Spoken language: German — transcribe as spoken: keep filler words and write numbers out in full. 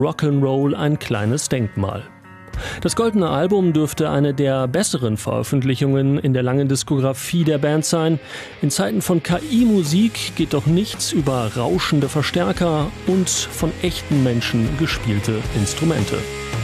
Rock'n'Roll ein kleines Denkmal. Das Goldene Album dürfte eine der besseren Veröffentlichungen in der langen Diskografie der Band sein. In Zeiten von K I-Musik geht doch nichts über rauschende Verstärker und von echten Menschen gespielte Instrumente.